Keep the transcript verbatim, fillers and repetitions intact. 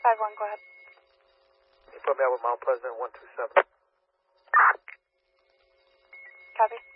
five one, go ahead. You put me out with Mount Pleasant one two seven. Copy.